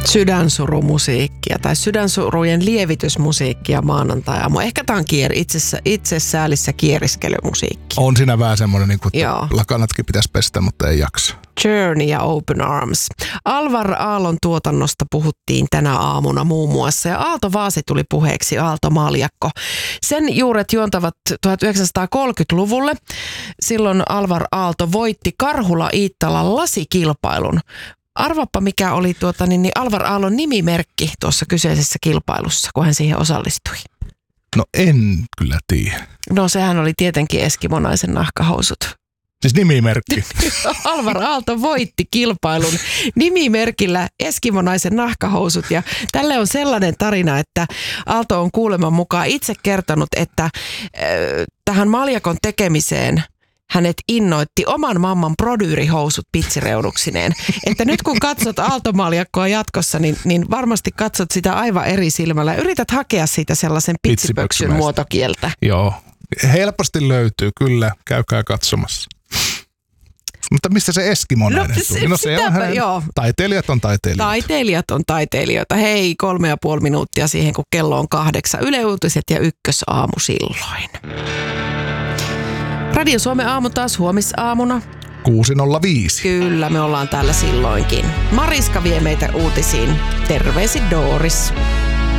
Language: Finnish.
Sydänsurumusiikkia tai sydänsurujen lievitysmusiikkia maanantai-aamu. Ehkä tämä on itse säälissä kieriskelymusiikki. On siinä vähän semmoinen, niin kuin, että lakanatkin pitäisi pestä, mutta ei jaksa. Journey ja Open Arms. Alvar Aallon tuotannosta puhuttiin tänä aamuna muun muassa ja Aalto Vaasi tuli puheeksi, Aalto-maljakko. Sen juuret juontavat 1930-luvulle. Silloin Alvar Aalto voitti Karhula-Iittalan lasikilpailun. Arvaappa mikä oli Alvar Aallon nimimerkki tuossa kyseisessä kilpailussa, kun hän siihen osallistui. No en kyllä tiedä. No sehän oli tietenkin eskimonaisen nahkahousut. Siis nimimerkki. Alvar Aalto voitti kilpailun nimimerkillä eskimonaisen nahkahousut ja tälle on sellainen tarina, että Aalto on kuuleman mukaan itse kertonut, että tähän maljakon tekemiseen hänet innoitti oman mamman prodyyrihousut pitsireunuksineen. Että nyt kun katsot Aalto-maljakkoa jatkossa, niin varmasti katsot sitä aivan eri silmällä. Yrität hakea siitä sellaisen pitsipöksyn muotokieltä. Joo, helposti löytyy, kyllä, käykää katsomassa. Mutta mistä se eskimonainen tuli? No se on joo. Taiteilijat on taiteilijoita. Taiteilijat on taiteilijoita. Hei, 3,5 minuuttia siihen, kun kello on 8. Yle Uutiset ja Ykkösaamu silloin. Radio Suomen aamu taas huomisaamuna. 6.05. Kyllä, me ollaan täällä silloinkin. Mariska vie meitä uutisiin. Terveisin Doris.